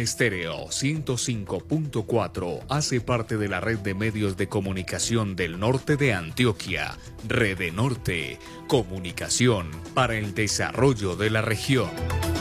Estéreo 105.4 hace parte de la red de medios de comunicación del norte de Antioquia, Rede Norte, comunicación para el desarrollo de la región.